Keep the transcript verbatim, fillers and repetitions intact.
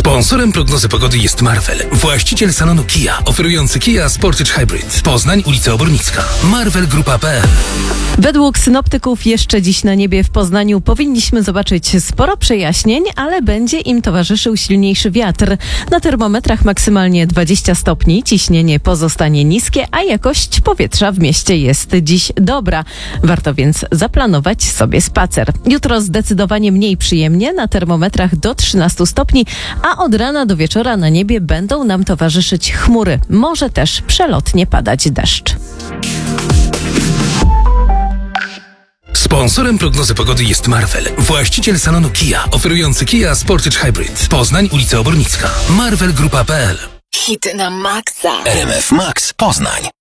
Sponsorem prognozy pogody jest Marvel, właściciel salonu Kia, oferujący Kia Sportage Hybrid. Poznań, ulica Obornicka. Marvel Grupa kropka pe el. Według synoptyków jeszcze dziś na niebie w Poznaniu powinniśmy zobaczyć sporo przejaśnień, ale będzie im towarzyszył silniejszy wiatr. Na termometrach maksymalnie dwadzieścia stopni, ciśnienie pozostanie niskie, a jakość powietrza w mieście jest dziś dobra. Warto więc zaplanować sobie spacer. Jutro zdecydowanie mniej przyjemnie, na termometrach do trzynastu stopni, a od rana do wieczora na niebie będą nam towarzyszyć chmury. Może też przelotnie padać deszcz. Sponsorem prognozy pogody jest Marvel, właściciel salonu Kia, oferujący Kia Sportage Hybrid. Poznań, ulica Obornicka. Marvel Grupa kropka pe el. Hity na maksa. R M F Max Poznań.